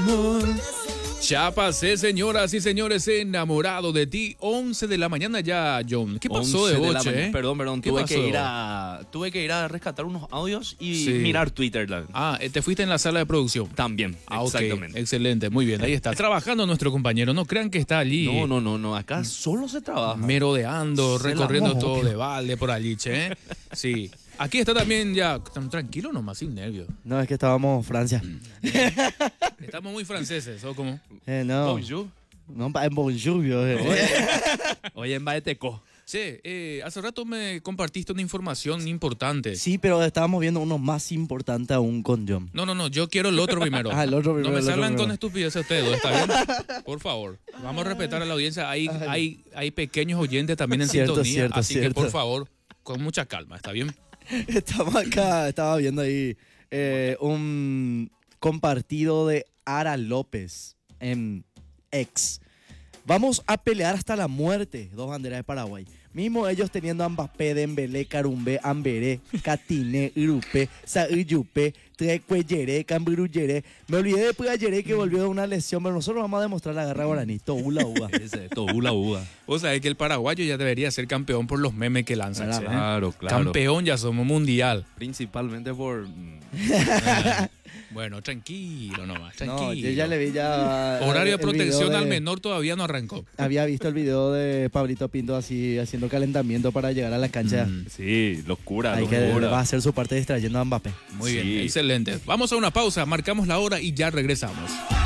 amor. Ya pasé, señoras y señores, enamorado de ti. 11 de la mañana ya, John. ¿Qué pasó de Boche? Perdón, ¿Qué tuve pasó? que ir a rescatar unos audios y Sí. mirar Twitter. Te fuiste en la sala de producción. También, Ok, exactamente. excelente, muy bien, ahí está. Trabajando nuestro compañero, no crean que está allí. No, acá solo se trabaja. Merodeando, Se la recorriendo mojo. todo de balde por allí, che. Sí. Aquí está también ya, tranquilo nomás, sin nervios. No, es que estábamos en Francia. Estamos muy franceses, ¿o cómo? No. Bonjour. No, bonjour, vio. Oye, en Baeteco. Che, hace rato me compartiste una información importante. Sí, pero estábamos viendo uno más importante aún con John. No, yo quiero el otro primero. Ah, el otro primero, No me el otro salgan con primero. estupideces ustedes dos, ¿está bien? Por favor, vamos a respetar a la audiencia. Hay pequeños oyentes también en Cierto, sintonía, cierto, así cierto. que por favor, con mucha calma, ¿está bien? Estamos acá, estaba viendo ahí un compartido de Ara López en X. Vamos a pelear hasta la muerte, dos banderas de Paraguay. Mismo ellos teniendo a Mbappé, Dembélé, Carumbé, Amberé, Catiné, Irupé, Saïyupé, Trecueyere, Cambruyere. Me olvidé de Puyayere que volvió de una lesión, pero nosotros vamos a demostrar la garra guaraní. Tobula uva. Ese, Tobula Uva. O sea, es que el paraguayo ya debería ser campeón por los memes que lanzan. ¿sí? Claro. Campeón ya somos mundial. Principalmente por... Bueno, tranquilo nomás, No, tranquilo. yo ya le vi ya... Horario de el protección video al de- menor todavía no arrancó. Había visto el video de Pablito Pinto así haciendo calentamiento para llegar a la cancha. Sí, locura, Hay que va a hacer su parte distrayendo a Mbappé. Muy bien, Sí. excelente. Vamos a una pausa, marcamos la hora y ya regresamos.